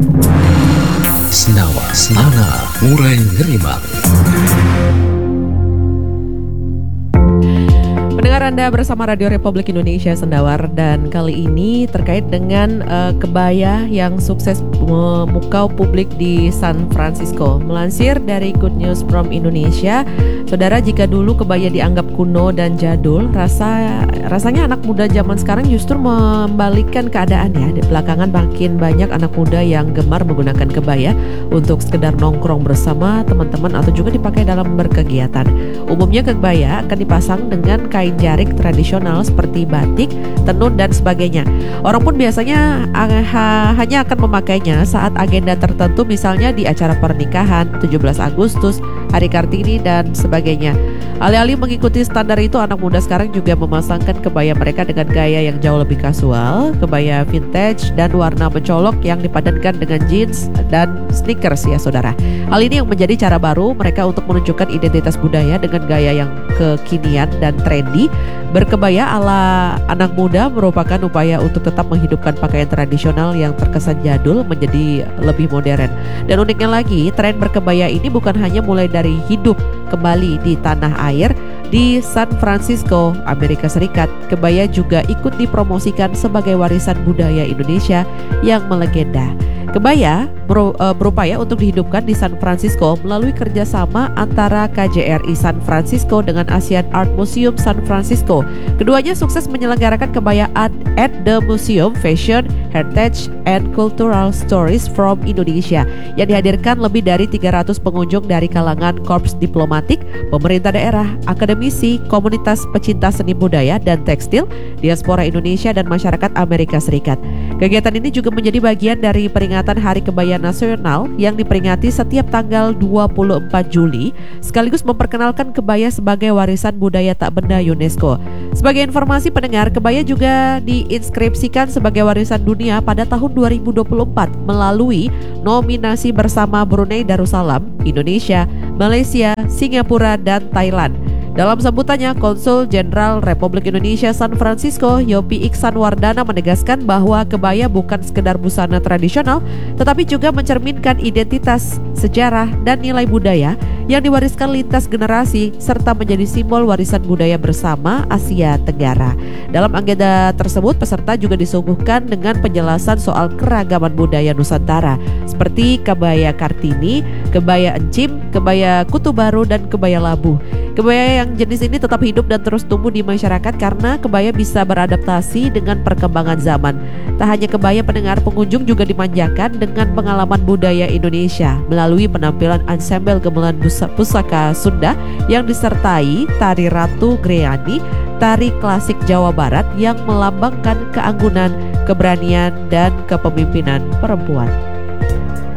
Sendawa, Murai Ngerimak. Pendengar, Anda bersama Radio Republik Indonesia Sendawar, dan kali ini terkait dengan kebaya yang sukses memukau publik di San Francisco. Melansir dari Good News from Indonesia, saudara, jika dulu kebaya dianggap kuno dan jadul, rasanya anak muda zaman sekarang justru membalikkan keadaan ya. Di belakangan makin banyak anak muda yang gemar menggunakan kebaya untuk sekedar nongkrong bersama teman-teman atau juga dipakai dalam berkegiatan. Umumnya kebaya akan dipasang dengan kain jarik tradisional seperti batik, tenun, dan sebagainya. Orang pun biasanya hanya akan memakainya saat agenda tertentu, misalnya di acara pernikahan, 17 Agustus, Hari Kartini, dan sebagainya. Alih-alih mengikuti standar itu, anak muda sekarang juga memasangkan kebaya mereka dengan gaya yang jauh lebih kasual, kebaya vintage dan warna mencolok yang dipadankan dengan jeans dan sneakers ya saudara. Hal ini yang menjadi cara baru mereka untuk menunjukkan identitas budaya dengan gaya yang kekinian dan trendy. Berkebaya ala anak muda merupakan upaya untuk tetap menghidupkan pakaian tradisional yang terkesan jadul menjadi lebih modern. Dan uniknya lagi, tren berkebaya ini bukan hanya mulai dari hidup kembali di tanah air. Di San Francisco, Amerika Serikat, kebaya juga ikut dipromosikan sebagai warisan budaya Indonesia yang melegenda. Kebaya berupaya untuk dihidupkan di San Francisco melalui kerjasama antara KJRI San Francisco dengan Asian Art Museum San Francisco. Keduanya sukses menyelenggarakan kebaya art at the Museum Fashion, Heritage, and Cultural Stories from Indonesia yang dihadirkan lebih dari 300 pengunjung dari kalangan korps diplomatik, pemerintah daerah, akademisi, komunitas pecinta seni budaya dan tekstil, diaspora Indonesia, dan masyarakat Amerika Serikat. Kegiatan ini juga menjadi bagian dari peringatan Hari Kebaya Nasional yang diperingati setiap tanggal 24 Juli, sekaligus memperkenalkan kebaya sebagai warisan budaya tak benda UNESCO. Sebagai informasi pendengar, kebaya juga diinskripsikan sebagai warisan dunia pada tahun 2024 melalui nominasi bersama Brunei Darussalam, Indonesia, Malaysia, Singapura, dan Thailand. Dalam sambutannya, Konsul Jenderal Republik Indonesia San Francisco, Yopi Iksan Wardana, menegaskan bahwa kebaya bukan sekedar busana tradisional, tetapi juga mencerminkan identitas, sejarah, dan nilai budaya yang diwariskan lintas generasi, serta menjadi simbol warisan budaya bersama Asia Tenggara. Dalam agenda tersebut, peserta juga disuguhkan dengan penjelasan soal keragaman budaya Nusantara, seperti kebaya Kartini, kebaya Encim, kebaya Kutu Baru, dan kebaya Labuh. Kebaya yang jenis ini tetap hidup dan terus tumbuh di masyarakat karena kebaya bisa beradaptasi dengan perkembangan zaman. Tak hanya kebaya, pendengar, pengunjung juga dimanjakan dengan pengalaman budaya Indonesia melalui penampilan ensemble gamelan pusaka Sunda yang disertai tari Ratu Greyani, tari klasik Jawa Barat yang melambangkan keanggunan, keberanian, dan kepemimpinan perempuan.